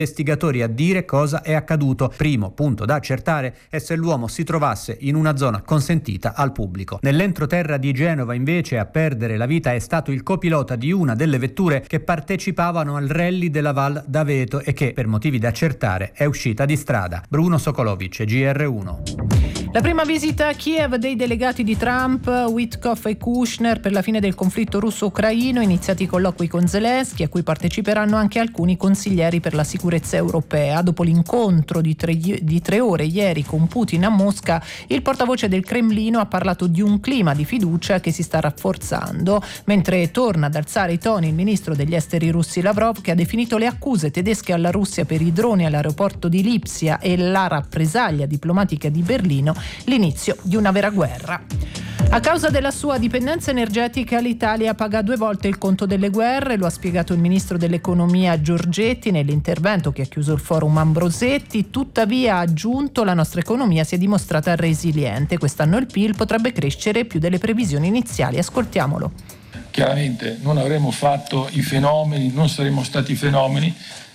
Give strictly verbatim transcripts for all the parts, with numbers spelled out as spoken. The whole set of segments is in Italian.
investigatori a dire cosa è accaduto. Primo punto da accertare è se l'uomo si trovasse in una zona consentita al pubblico. Nell'entroterra di Genova invece a perdere la vita è stato il copilota di una delle vetture che partecipavano al rally della Val d'Aveto e che per motivi da accertare è uscita di strada. Bruno Sokolovic, G R uno. La prima visita a Kiev dei delegati di Trump, Witkoff e Kushner per la fine del conflitto russo-ucraino, iniziati i colloqui con Zelensky a cui parteciperanno anche alcuni consiglieri per la sicurezza europea. Dopo l'incontro di tre, di tre ore ieri con Putin a Mosca, il portavoce del Cremlino ha parlato di un clima di fiducia che si sta rafforzando, mentre torna ad alzare i toni il ministro degli esteri russi Lavrov, che ha definito le accuse tedesche alla Russia per i droni all'aeroporto di Lipsia e la rappresaglia diplomatica di Berlino l'inizio di una vera guerra. A causa della sua dipendenza energetica l'Italia paga due volte il conto delle guerre, lo ha spiegato il ministro dell'economia Giorgetti nell'intervento che ha chiuso il forum Ambrosetti. Tuttavia, ha aggiunto, la nostra economia si è dimostrata resiliente. Quest'anno il P I L potrebbe crescere più delle previsioni iniziali. Ascoltiamolo. Chiaramente non avremmo fatto i fenomeni, non saremmo stati fenomeni,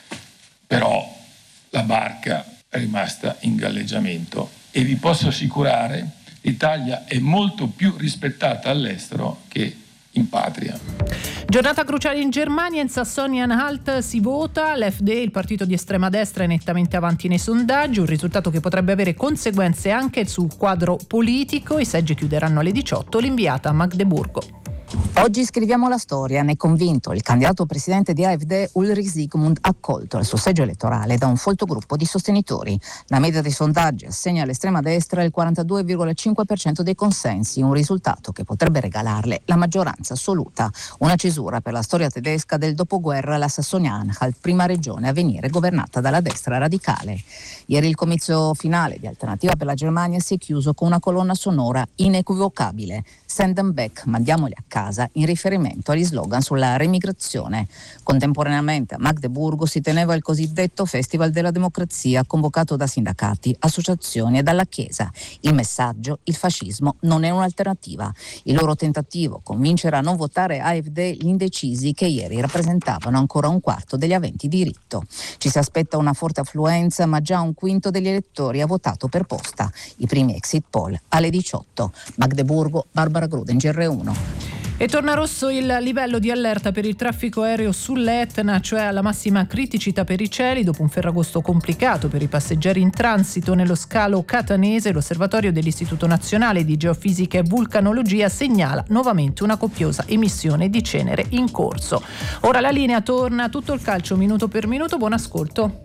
però la barca è rimasta in galleggiamento e vi posso assicurare l'Italia è molto più rispettata all'estero che in patria. Giornata cruciale in Germania, in Sassonia-Anhalt si vota, l'F D, il partito di estrema destra, è nettamente avanti nei sondaggi, un risultato che potrebbe avere conseguenze anche sul quadro politico. I seggi chiuderanno alle diciotto, l'inviata a Magdeburgo. Oggi scriviamo la storia, ne è convinto il candidato presidente di A F D Ulrich Zygmunt, accolto al suo seggio elettorale da un folto gruppo di sostenitori. La media dei sondaggi assegna all'estrema destra il quarantadue virgola cinque per cento dei consensi, un risultato che potrebbe regalarle la maggioranza assoluta. Una cesura per la storia tedesca del dopoguerra, la Sassonia-Anhalt, prima regione a venire governata dalla destra radicale. Ieri il comizio finale di Alternativa per la Germania si è chiuso con una colonna sonora inequivocabile, Send them back, mandiamoli a casa, in riferimento agli slogan sulla remigrazione. Contemporaneamente a Magdeburgo si teneva il cosiddetto Festival della Democrazia, convocato da sindacati, associazioni e dalla Chiesa. Il messaggio: il fascismo non è un'alternativa. Il loro tentativo: convincere a non votare A F D gli indecisi, che ieri rappresentavano ancora un quarto degli aventi diritto. Ci si aspetta una forte affluenza, ma già un quinto degli elettori ha votato per posta. I primi exit poll alle diciotto. Magdeburgo, Barbara Gruden, G R uno. E torna rosso il livello di allerta per il traffico aereo sull'Etna, cioè alla massima criticità per i cieli, dopo un ferragosto complicato per i passeggeri in transito nello scalo catanese. L'osservatorio dell'Istituto Nazionale di Geofisica e Vulcanologia segnala nuovamente una copiosa emissione di cenere in corso. Ora la linea torna, tutto il calcio minuto per minuto, buon ascolto.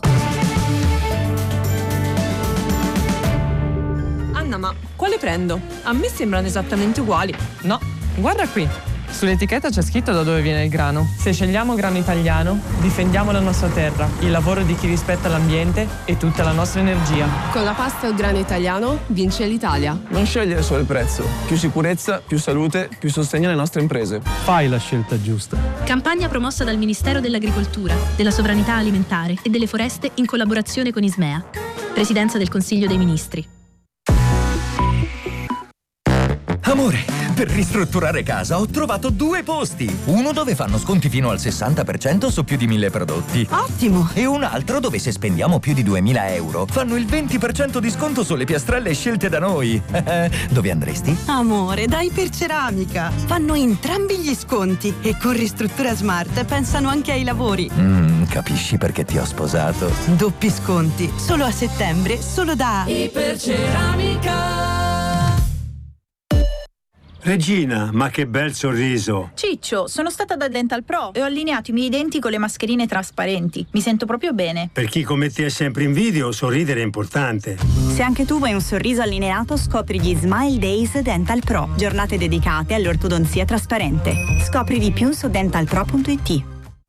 Anna, ma quale prendo? A me sembrano esattamente uguali. No, guarda qui. Sull'etichetta c'è scritto da dove viene il grano. Se scegliamo grano italiano, difendiamo la nostra terra, il lavoro di chi rispetta l'ambiente e tutta la nostra energia. Con la pasta e il grano italiano vince l'Italia. Non scegliere solo il prezzo. Più sicurezza, più salute, più sostegno alle nostre imprese. Fai la scelta giusta. Campagna promossa dal Ministero dell'Agricoltura, della Sovranità Alimentare e delle Foreste in collaborazione con Ismea. Presidenza del Consiglio dei Ministri. Amore, per ristrutturare casa ho trovato due posti. Uno dove fanno sconti fino al sessanta per cento su più di mille prodotti. Ottimo! E un altro dove se spendiamo più di duemila euro fanno il venti per cento di sconto sulle piastrelle scelte da noi. Dove andresti? Amore, da Iperceramica. Fanno entrambi gli sconti e con Ristruttura Smart pensano anche ai lavori. Mm, capisci perché ti ho sposato? Doppi sconti, solo a settembre, solo da Iperceramica. Regina, ma che bel sorriso! Ciccio, sono stata da Dental Pro e ho allineato i miei denti con le mascherine trasparenti. Mi sento proprio bene. Per chi come te è sempre in video, sorridere è importante. Se anche tu vuoi un sorriso allineato, scopri gli Smile Days Dental Pro. Giornate dedicate all'ortodonzia trasparente. Scopri di più su dental pro punto it.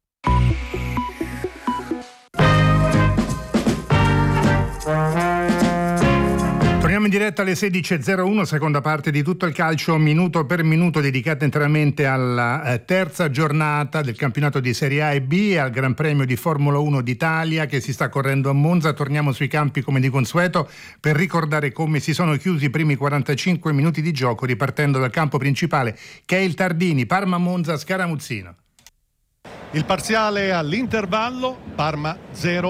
Torniamo in diretta alle sedici e zero uno, seconda parte di Tutto il calcio minuto per minuto, dedicata interamente alla eh, terza giornata del campionato di Serie A e B e al Gran Premio di Formula uno d'Italia che si sta correndo a Monza. Torniamo sui campi come di consueto per ricordare come si sono chiusi i primi quarantacinque minuti di gioco, ripartendo dal campo principale che è il Tardini, Parma-Monza, Scaramuzzino. Il parziale all'intervallo, Parma zero